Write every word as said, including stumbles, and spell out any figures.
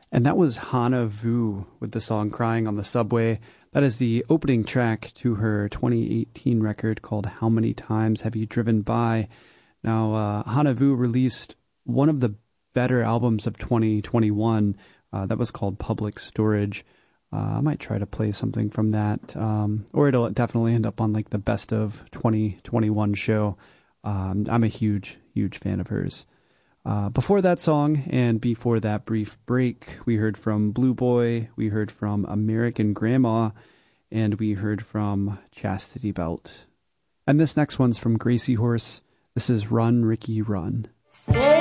And that was Hana Vu with the song Crying on the Subway. That is the opening track to her twenty eighteen record called How Many Times Have You Driven By? Now, uh, Hana Vu released one of the better albums of twenty twenty-one. Uh, that was called Public Storage. Uh, I might try to play something from that, um, or it'll definitely end up on like the best of twenty twenty-one show. Um, I'm a huge, huge fan of hers. Uh, before that song and before that brief break, we heard from Blue Boy, we heard from American Grandma, and we heard from Chastity Belt. And this next one's from Gracie Horse. This is Run, Ricky, Run. Say